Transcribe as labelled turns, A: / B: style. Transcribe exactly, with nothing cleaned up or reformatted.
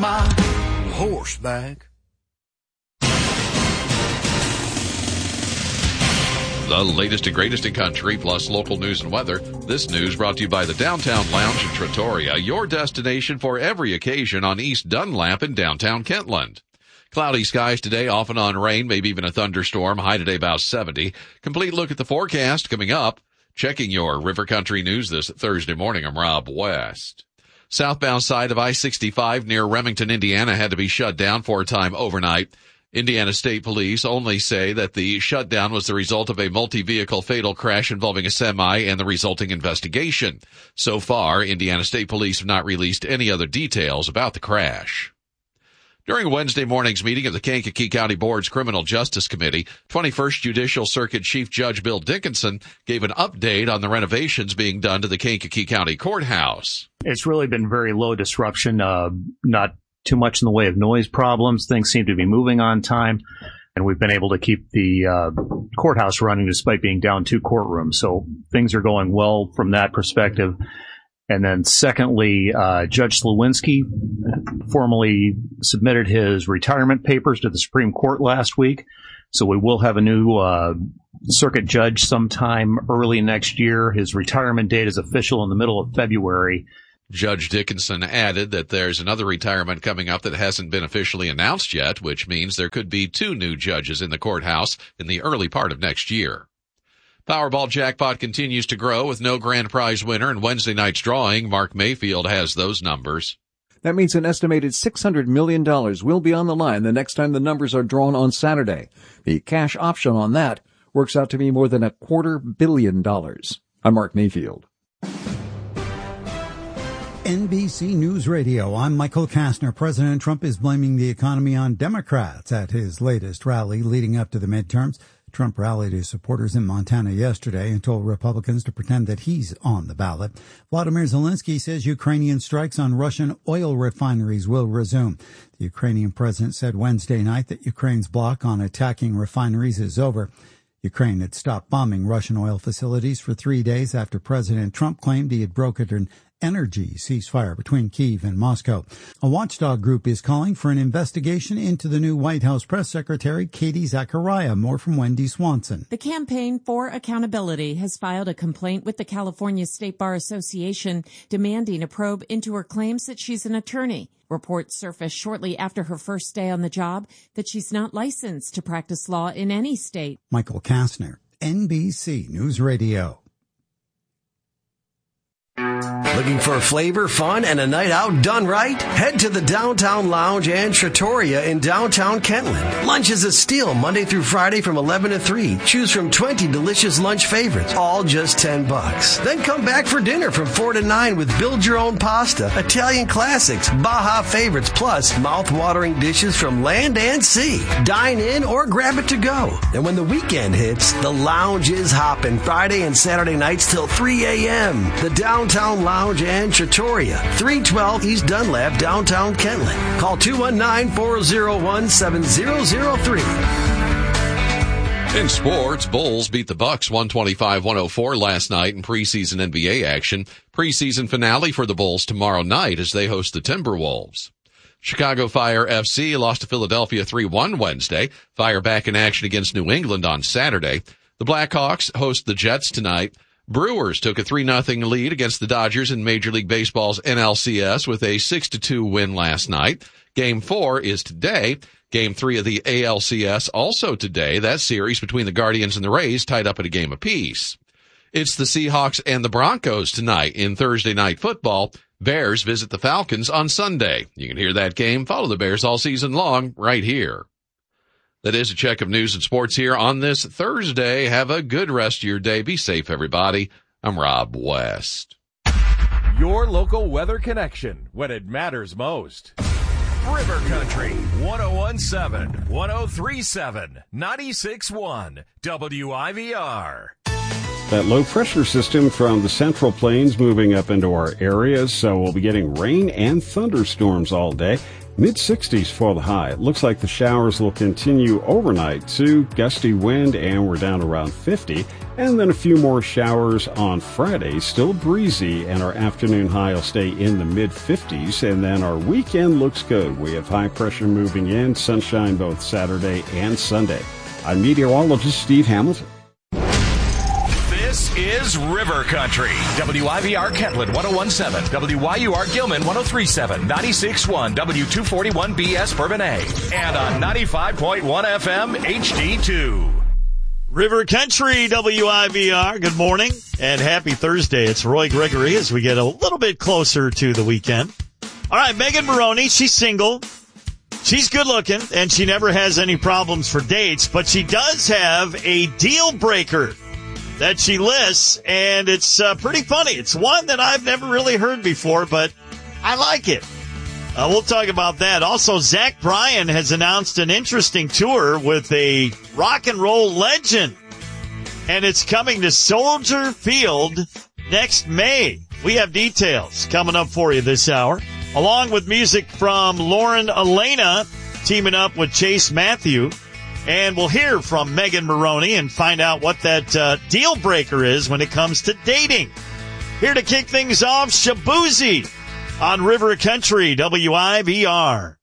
A: my horseback.
B: The latest and greatest in country, plus local news and weather. This news brought to you by the Downtown Lounge in Trattoria, your destination for every occasion on East Dunlap in downtown Kentland. Cloudy skies today, off and on rain, maybe even a thunderstorm. High today about seventy. Complete look at the forecast coming up. Checking your River Country news this Thursday morning, I'm Rob West. Southbound side of I sixty-five near Remington, Indiana had to be shut down for a time overnight. Indiana State Police only say that the shutdown was the result of a multi-vehicle fatal crash involving a semi and the resulting investigation. So far, Indiana State Police have not released any other details about the crash. During Wednesday morning's meeting of the Kankakee County Board's Criminal Justice Committee, twenty-first Judicial Circuit Chief Judge Bill Dickinson gave an update on the renovations being done to the Kankakee County Courthouse.
C: It's really been very low disruption, uh, not too much in the way of noise problems. Things seem to be moving on time, and we've been able to keep the uh, courthouse running despite being down two courtrooms. So things are going well from that perspective. And then secondly, uh, Judge Slawinski formally submitted his retirement papers to the Supreme Court last week. So we will have a new uh, circuit judge sometime early next year. His retirement date is official in the middle of February.
B: Judge Dickinson added that there's another retirement coming up that hasn't been officially announced yet, which means there could be two new judges in the courthouse in the early part of next year. Powerball jackpot continues to grow with no grand prize winner in Wednesday night's drawing. Mark Mayfield has those numbers.
D: That means an estimated six hundred million dollars will be on the line the next time the numbers are drawn on Saturday. The cash option on that works out to be more than a quarter billion dollars. I'm Mark Mayfield.
E: N B C News Radio, I'm Michael Kastner. President Trump is blaming the economy on Democrats at his latest rally leading up to the midterms. Trump rallied his supporters in Montana yesterday and told Republicans to pretend that he's on the ballot. Vladimir Zelensky says Ukrainian strikes on Russian oil refineries will resume. The Ukrainian president said Wednesday night that Ukraine's block on attacking refineries is over. Ukraine had stopped bombing Russian oil facilities for three days after President Trump claimed he had brokered an energy ceasefire between Kyiv and Moscow. A watchdog group is calling for an investigation into the new White House press secretary, Katie Zachariah. More from Wendy Swanson.
F: The Campaign for Accountability has filed a complaint with the California State Bar Association demanding a probe into her claims that she's an attorney. Reports surfaced shortly after her first day on the job that she's not licensed to practice law in any state.
E: Michael Kastner, N B C News Radio.
G: Looking for flavor, fun, and a night out done right? Head to the Downtown Lounge and Trattoria in downtown Kentland. Lunch is a steal Monday through Friday from eleven to three. Choose from twenty delicious lunch favorites, all just ten bucks. Then come back for dinner from four to nine with build your own pasta, Italian classics, Baja favorites, plus mouth-watering dishes from land and sea. Dine in or grab it to go. And when the weekend hits, the lounge is hopping Friday and Saturday nights till three a.m. The Downtown Lounge and Trattoria, three twelve East Dunlap, downtown Kentland. Call two one nine, four oh one, seven oh oh three.
B: In sports, Bulls beat the Bucks one twenty-five to one oh four last night in preseason N B A action. Preseason finale for the Bulls tomorrow night as they host the Timberwolves. Chicago Fire F C lost to Philadelphia three one Wednesday. Fire back in action against New England on Saturday. The Blackhawks host the Jets tonight. Brewers took a three nothing lead against the Dodgers in Major League Baseball's N L C S with a six to two win last night. Game four is today. Game three of the A L C S also today. That series between the Guardians and the Rays tied up at a game apiece. It's the Seahawks and the Broncos tonight in Thursday Night Football. Bears visit the Falcons on Sunday. You can hear that game. Follow the Bears all season long right here. That is a check of news and sports here on this Thursday. Have a good rest of your day. Be safe, everybody. I'm Rob West.
H: Your local weather connection when it matters most. River Country, one oh one point seven, one oh three point seven, ninety-six point one, W I V R.
I: That low pressure system from the Central Plains moving up into our areas, so we'll be getting rain and thunderstorms all day. mid-sixties for the high. It looks like the showers will continue overnight to gusty wind, and we're down around fifty. And then a few more showers on Friday, still breezy, and our afternoon high will stay in the mid-fifties. And then our weekend looks good. We have high pressure moving in, sunshine both Saturday and Sunday. I'm meteorologist Steve Hamilton.
H: This is River Country. W I V R Kentland one oh one point seven. W Y U R Gilman one oh three point seven. ninety-six point one W two forty-one B S Bourbonnais. And on ninety-five point one F M H D two.
J: River Country, W I V R. Good morning and happy Thursday. It's Roy Gregory as we get a little bit closer to the weekend. All right, Megan Maroney, she's single. She's good looking and she never has any problems for dates, but she does have a deal breaker that she lists, and it's uh, pretty funny. It's one that I've never really heard before, but I like it. Uh, we'll talk about that. Also, Zach Bryan has announced an interesting tour with a rock and roll legend, and it's coming to Soldier Field next May. We have details coming up for you this hour, along with music from Lauren Elena teaming up with Chase Matthew. And we'll hear from Megan Maroney and find out what that uh, deal breaker is when it comes to dating. Here to kick things off, Shaboozey on River Country, W I V R.